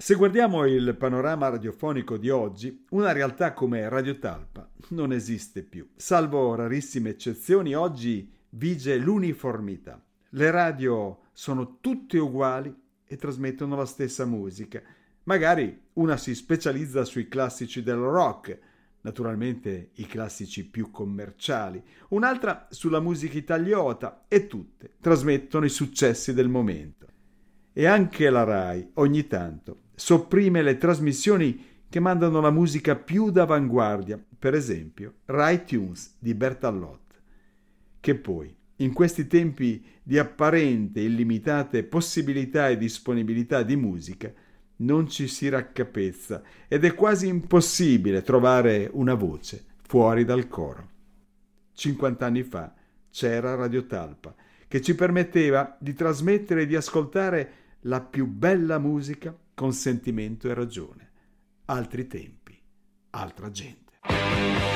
Se guardiamo il panorama radiofonico di oggi, una realtà come Radio Talpa non esiste più. Salvo rarissime eccezioni, oggi vige l'uniformità. Le radio sono tutte uguali e trasmettono la stessa musica. Magari una si specializza sui classici del rock, naturalmente i classici più commerciali, un'altra sulla musica italiota e tutte trasmettono i successi del momento. E anche la Rai, ogni tanto, sopprime le trasmissioni che mandano la musica più d'avanguardia, per esempio Rai Tunes di Bertalotti, che poi, in questi tempi di apparente illimitate possibilità e disponibilità di musica, non ci si raccapezza ed è quasi impossibile trovare una voce fuori dal coro. 50 anni fa c'era Radio Talpa, che ci permetteva di trasmettere e di ascoltare la più bella musica con sentimento e ragione. Altri tempi, altra gente.